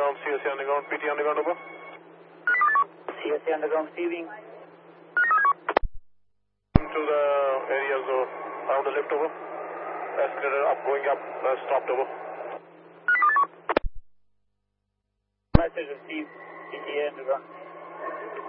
underground, CSA underground, PT underground, over. CSA underground receiving. To the areas around the left, over. Escalator up, going up, stopped, over. Message received, CTA underground.